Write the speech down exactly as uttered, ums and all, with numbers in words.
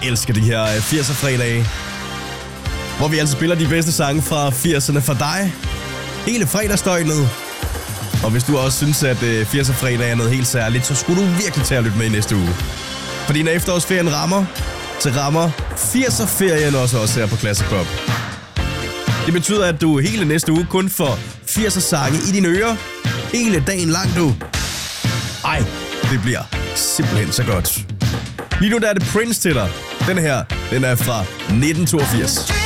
elsker de her firser-fredage, hvor vi altså spiller de bedste sange fra firserne for dig. Hele fredagsdøgnet. Og hvis du også synes, at firser-fredag er noget helt særligt, så skulle du virkelig tage at lytte med i næste uge. Fordi når efterårsferien rammer, så rammer firser-ferien også også her på Classic Pop. Det betyder, at du hele næste uge kun får firser-sange i dine ører. Hele dagen lang, du. Ej, det bliver simpelthen så godt. Lige nu der er det Prince til dig. Den her, den er fra nitten toogfirs.